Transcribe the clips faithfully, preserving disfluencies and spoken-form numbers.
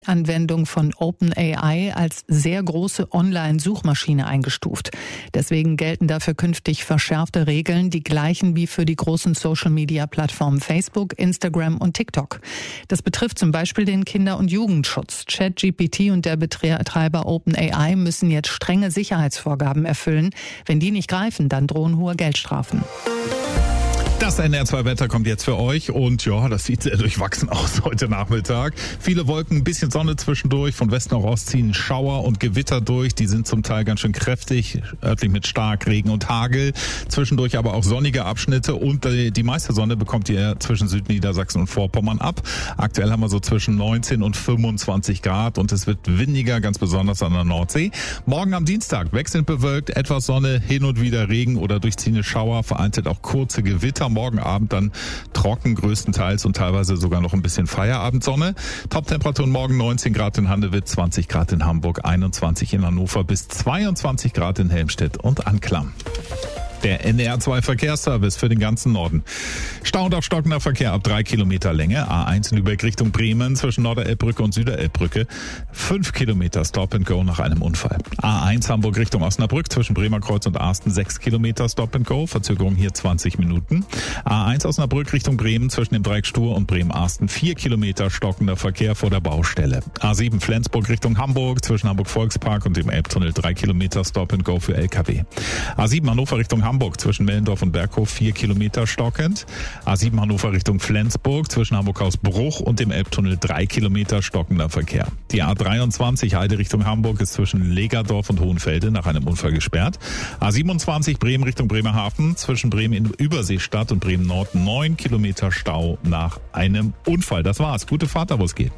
Anwendung von OpenAI als sehr große Online-Suchmaschine eingestuft. Deswegen gelten dafür künftig verschärfte Regeln, die gleichen wie für die großen Social-Media-Plattformen Facebook, Instagram und TikTok. Das betrifft zum Beispiel den Kinder- und Jugendschutz. ChatGPT und der Betreiber OpenAI müssen jetzt strenge Sicherheitsvorgaben erfüllen. Wenn die nicht greifen, dann drohen hohe Geldstrafen. Das N R zwei Wetter kommt jetzt für euch und ja, das sieht sehr durchwachsen aus heute Nachmittag. Viele Wolken, ein bisschen Sonne zwischendurch, von Westen nach Ost ziehen Schauer und Gewitter durch. Die sind zum Teil ganz schön kräftig, örtlich mit Starkregen und Hagel. Zwischendurch aber auch sonnige Abschnitte und die meiste Sonne bekommt ihr zwischen Südniedersachsen und Vorpommern ab. Aktuell haben wir so zwischen neunzehn und fünfundzwanzig Grad und es wird windiger, ganz besonders an der Nordsee. Morgen am Dienstag wechselnd bewölkt, etwas Sonne, hin und wieder Regen oder durchziehende Schauer, vereinzelt auch kurze Gewitter. Morgen Abend dann trocken größtenteils und teilweise sogar noch ein bisschen Feierabendsonne. Top-Temperaturen morgen neunzehn Grad in Handewitt, zwanzig Grad in Hamburg, einundzwanzig in Hannover bis zweiundzwanzig Grad in Helmstedt und Anklam. Der N R zwei Verkehrsservice für den ganzen Norden. Stau und aufstockender Verkehr ab drei Kilometer Länge. A eins Lübeck Richtung Bremen zwischen Norderelbbrücke und Süderelbbrücke. Fünf Kilometer Stop and Go nach einem Unfall. A eins Hamburg Richtung Osnabrück zwischen Bremerkreuz und Arsten. Sechs Kilometer Stop and Go. Verzögerung hier zwanzig Minuten. A eins Osnabrück Richtung Bremen zwischen dem Dreieck Stur und Bremen-Arsten. Vier Kilometer stockender Verkehr vor der Baustelle. A sieben Flensburg Richtung Hamburg zwischen Hamburg Volkspark und dem Elbtunnel. Drei Kilometer Stop and Go für L K W. A sieben Hannover Richtung Hamburg. Hamburg zwischen Mellendorf und Berghof vier Kilometer stockend. A sieben Hannover Richtung Flensburg zwischen Hamburg-Hausbruch und dem Elbtunnel drei Kilometer stockender Verkehr. Die A dreiundzwanzig Heide Richtung Hamburg ist zwischen Legerdorf und Hohenfelde nach einem Unfall gesperrt. A siebenundzwanzig Bremen Richtung Bremerhaven zwischen Bremen in Überseestadt und Bremen Nord neun Kilometer Stau nach einem Unfall. Das war's. Gute Fahrt, da wo es geht.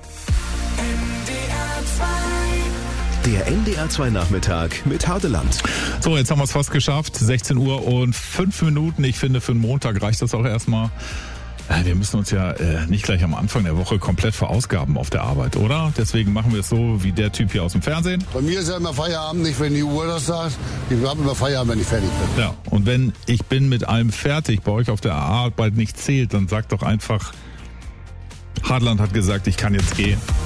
Der N D R zwei Nachmittag mit Hardeland. So, jetzt haben wir es fast geschafft. sechzehn Uhr und fünf Minuten. Ich finde, für einen Montag reicht das auch erstmal. Wir müssen uns ja äh, nicht gleich am Anfang der Woche komplett verausgaben auf der Arbeit, oder? Deswegen machen wir es so wie der Typ hier aus dem Fernsehen. Bei mir ist ja immer Feierabend, nicht wenn die Uhr das sagt. Ich habe immer Feierabend, wenn ich fertig bin. Ja, und wenn ich bin mit allem fertig, bei euch auf der Arbeit nicht zählt, dann sagt doch einfach, Hardeland hat gesagt, ich kann jetzt gehen.